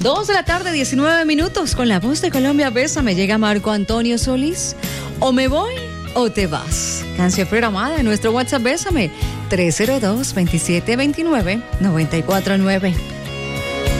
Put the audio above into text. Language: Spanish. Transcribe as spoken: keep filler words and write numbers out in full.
Dos de la tarde, diecinueve minutos, con la voz de Colombia, Bésame, llega Marco Antonio Solís. O me voy o te vas. Canción programada en nuestro WhatsApp, Bésame, tres cero dos, veintisiete veintinueve, noventa y cuatro nueve.